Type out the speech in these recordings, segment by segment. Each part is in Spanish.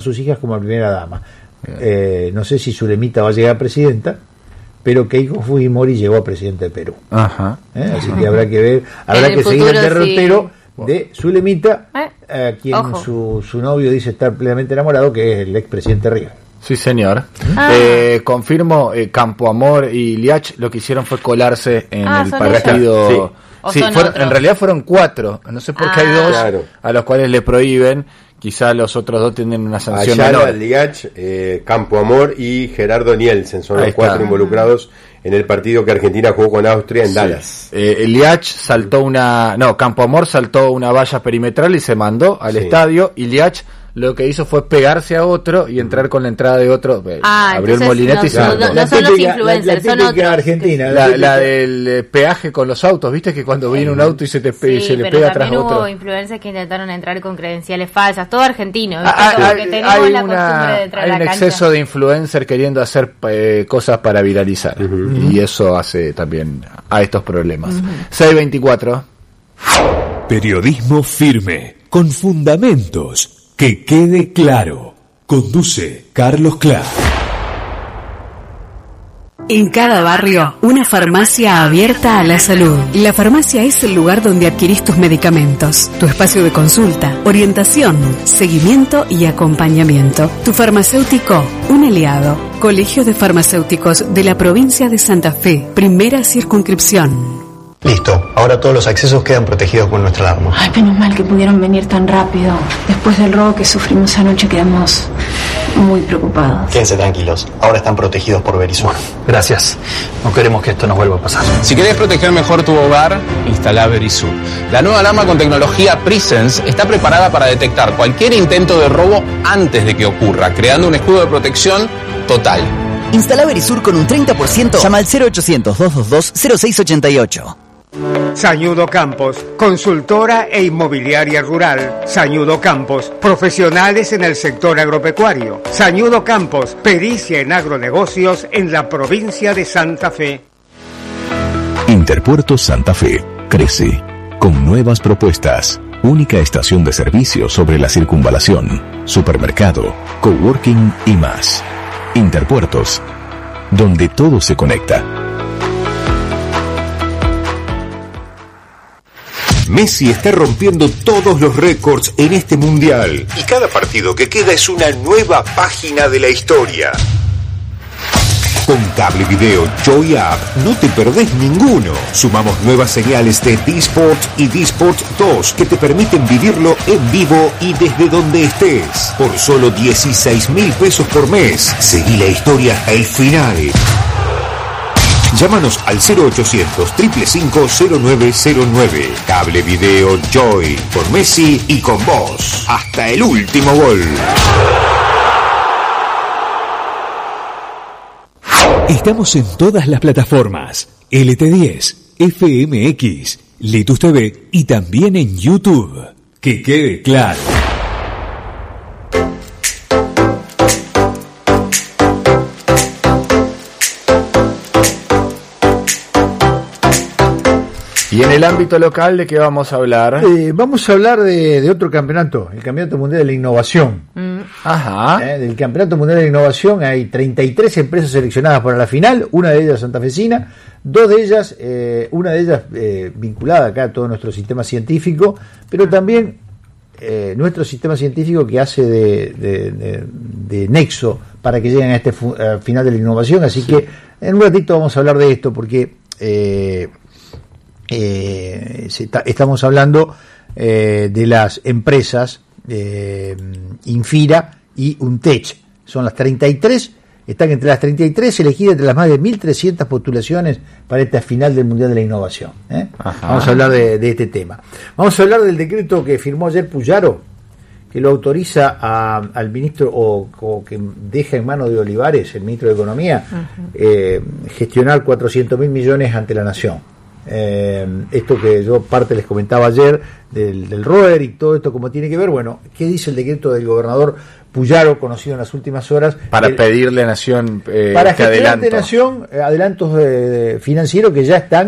sus hijas como primera dama. No sé si Zulemita va a llegar a presidenta, pero Keiko Fujimori llegó a presidente de Perú. Ajá. Así que habrá que ver, habrá que seguir el derrotero de Zulemita, a quien su novio dice estar plenamente enamorado, que es el expresidente River. Sí, señor. Confirmo, Campo Amor y Liach lo que hicieron fue colarse en el partido. Sí, en realidad fueron 4. No sé por qué hay 2 a los cuales le prohíben. Quizá los otros 2 tienen una sanción Ayala, Liach, Campo Amor y Gerardo Nielsen son los 4 involucrados en el partido que Argentina jugó con Austria en Dallas. Liach Campo Amor saltó una valla perimetral y se mandó al estadio, y Liach lo que hizo fue pegarse a otro y entrar con la entrada de otro. Abrió el molinete y se mandó. No son los influencers, son otros. Argentina, la del peaje con los autos, ¿viste? Que cuando viene un auto y se le pega atrás otro. Hubo influencers que intentaron entrar con credenciales falsas, todo argentino. Hay un exceso de influencer queriendo hacer cosas para viralizar. Y eso hace también a estos problemas. 624. Periodismo firme, con fundamentos. Que quede claro. Conduce Carlos Clark. En cada barrio, una farmacia abierta a la salud. La farmacia es el lugar donde adquirís tus medicamentos, tu espacio de consulta, orientación, seguimiento y acompañamiento. Tu farmacéutico, un aliado. Colegio de Farmacéuticos de la provincia de Santa Fe, primera circunscripción. Listo, ahora todos los accesos quedan protegidos con nuestra alarma. Ay, menos mal que pudieron venir tan rápido. Después del robo que sufrimos anoche quedamos muy preocupados. Quédense tranquilos, ahora están protegidos por Verisur. Gracias, no queremos que esto nos vuelva a pasar. Si querés proteger mejor tu hogar, instala Verisur. La nueva alarma con tecnología Presence está preparada para detectar cualquier intento de robo antes de que ocurra, creando un escudo de protección total. Instala Verisur con un 30%. Llama al 0800-222-0688. Sañudo Campos, consultora e inmobiliaria rural. Sañudo Campos, profesionales en el sector agropecuario. Sañudo Campos, pericia en agronegocios en la provincia de Santa Fe. Interpuertos Santa Fe crece con nuevas propuestas. Única estación de servicio sobre la circunvalación, supermercado, coworking y más. Interpuertos, donde todo se conecta. Messi está rompiendo todos los récords en este mundial y cada partido que queda es una nueva página de la historia. Con Cable Video Joy App no te perdés ninguno. Sumamos nuevas señales de D-Sport y D-Sport 2 que te permiten vivirlo en vivo y desde donde estés. Por solo 16.000 pesos por mes. Seguí la historia hasta el final. Llámanos al 0800-555-0909. Cable Video Joy. Por Messi y con vos. Hasta el último gol. Estamos en todas las plataformas. LT10, FMX, Litus TV y también en YouTube. Que quede claro. Y en el ámbito local, ¿de qué vamos a hablar? Vamos a hablar de otro campeonato, el Campeonato Mundial de la Innovación. Ajá. Del Campeonato Mundial de la Innovación hay 33 empresas seleccionadas para la final, una de ellas santafesina, dos de ellas, una de ellas vinculada acá a todo nuestro sistema científico, pero también nuestro sistema científico que hace de nexo para que lleguen a este final de la innovación. Así que en un ratito vamos a hablar de esto porque estamos hablando de las empresas Infira y Untech. Son las 33, están entre las 33 elegidas entre las más de 1.300 postulaciones para esta final del Mundial de la Innovación. Vamos a hablar de este tema. Vamos a hablar del decreto que firmó ayer Puyaro, que lo autoriza al ministro, o que deja en manos de Olivares, el ministro de Economía, gestionar 400.000 millones ante la Nación. Esto que yo parte les comentaba ayer del ROER y todo esto como tiene que ver, bueno, ¿qué dice el decreto del gobernador Puyaro, conocido en las últimas horas? Para pedirle a Nación para que adelante Nación adelantos financieros que ya están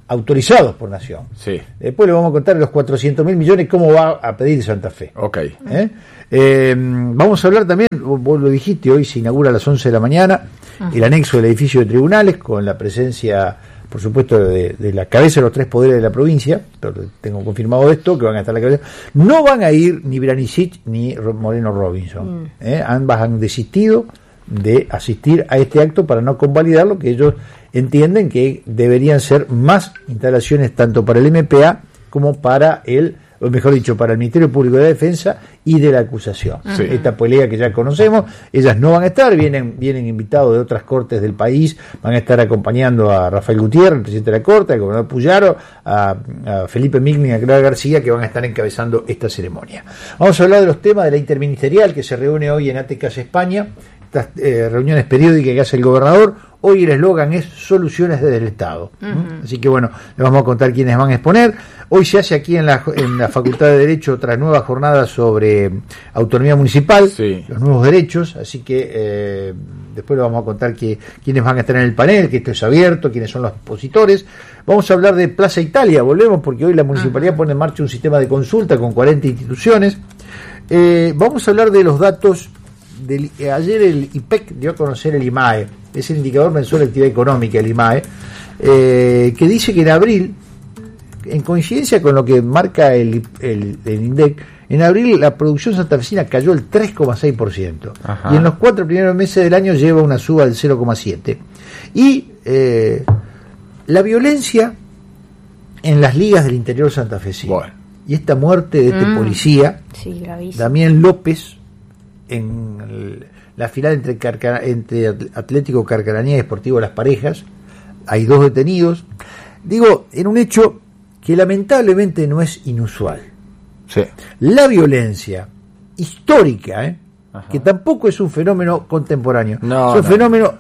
autorizados por Nación. Sí. Después le vamos a contar los 400.000 millones cómo va a pedir Santa Fe. Okay. Vamos a hablar también, vos lo dijiste, hoy se inaugura a las 11 de la mañana el anexo del edificio de tribunales, con la presencia, por supuesto, de la cabeza de los 3 poderes de la provincia. Pero tengo confirmado esto, que van a estar la cabeza. No van a ir ni Branicic ni Moreno Robinson. Ambas han desistido de asistir a este acto para no convalidar lo que ellos entienden que deberían ser más instalaciones tanto para el MPA como para o mejor dicho, para el Ministerio Público de la Defensa y de la acusación. Sí. Esta pelea que ya conocemos, ellas no van a estar, vienen invitados de otras cortes del país, van a estar acompañando a Rafael Gutiérrez, el presidente de la Corte, al gobernador Puyaro, a Felipe Migni y a Clara García, que van a estar encabezando esta ceremonia. Vamos a hablar de los temas de la interministerial que se reúne hoy en ATECAS España, estas reuniones periódicas que hace el gobernador. Hoy el eslogan es soluciones desde el Estado. Así que bueno, les vamos a contar quiénes van a exponer. Hoy se hace aquí en la Facultad de Derecho otra nueva jornada sobre autonomía municipal, los nuevos derechos, así que después les vamos a contar quiénes van a estar en el panel, que esto es abierto, quiénes son los expositores. Vamos a hablar de Plaza Italia, volvemos porque hoy la municipalidad pone en marcha un sistema de consulta con 40 instituciones. Vamos a hablar de los datos. Ayer el IPEC dio a conocer el IMAE, es el indicador mensual de actividad económica, el IMAE, que dice que en abril, en coincidencia con lo que marca el INDEC, en abril la producción santafesina cayó el 3,6%, y en los 4 primeros meses del año lleva una suba del 0,7%. Y la violencia en las ligas del interior santafesino, y esta muerte de este policía, Damián López, en la final entre Atlético Carcaranía y Sportivo Las Parejas, hay 2 detenidos, en un hecho que lamentablemente no es inusual. Sí. La violencia histórica, que tampoco es un fenómeno contemporáneo, es un fenómeno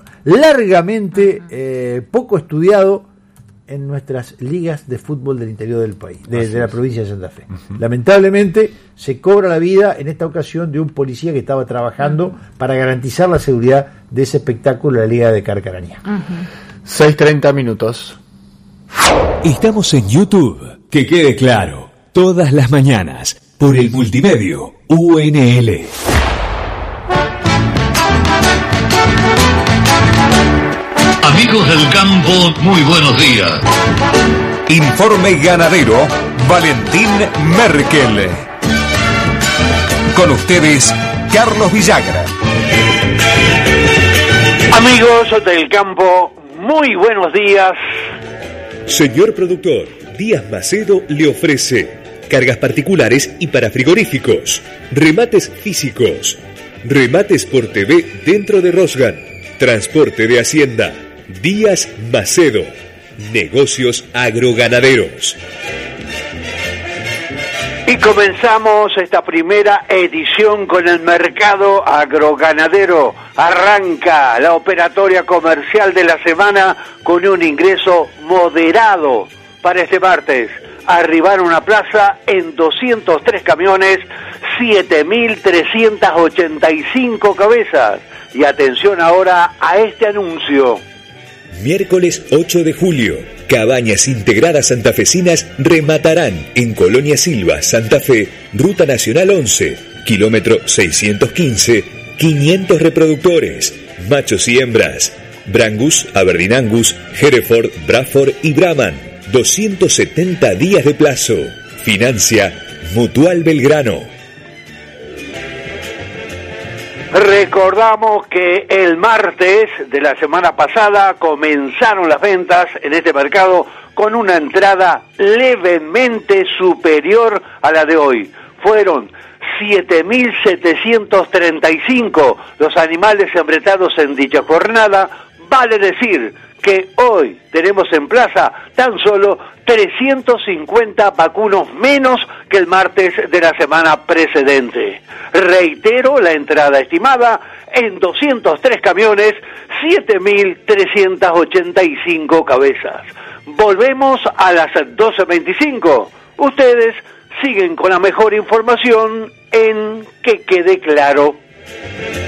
largamente poco estudiado en nuestras ligas de fútbol del interior del país, de la provincia de Santa Fe. Lamentablemente se cobra la vida en esta ocasión de un policía que estaba trabajando para garantizar la seguridad de ese espectáculo de la Liga de Carcaranía. 6:30 minutos. Estamos en YouTube, que quede claro, todas las mañanas, por el multimedio UNL. Amigos del campo, muy buenos días. Informe ganadero, Valentín Merkel. Con ustedes, Carlos Villagra. Amigos del campo, muy buenos días. Señor productor, Díaz Macedo le ofrece cargas particulares y para frigoríficos, remates físicos, remates por TV dentro de Rosgan, transporte de Hacienda. Díaz Macedo, negocios agroganaderos. Y comenzamos esta primera edición con el mercado agroganadero. Arranca la operatoria comercial de la semana con un ingreso moderado para este martes. Arribaron a plaza en 203 camiones, 7.385 cabezas. Y atención ahora a este anuncio. Miércoles 8 de julio, Cabañas Integradas Santafesinas rematarán en Colonia Silva, Santa Fe, Ruta Nacional 11, kilómetro 615, 500 reproductores, machos y hembras, Brangus, Aberdeen Angus, Hereford, Bradford y Brahman, 270 días de plazo. Financia Mutual Belgrano. Recordamos que el martes de la semana pasada comenzaron las ventas en este mercado con una entrada levemente superior a la de hoy. Fueron 7.735 los animales embretados en dicha jornada. Vale decir que hoy tenemos en plaza tan solo 350 vacunos menos que el martes de la semana precedente. Reitero, la entrada estimada en 203 camiones, 7.385 cabezas. Volvemos a las 12:25. Ustedes siguen con la mejor información en Que Quede Claro.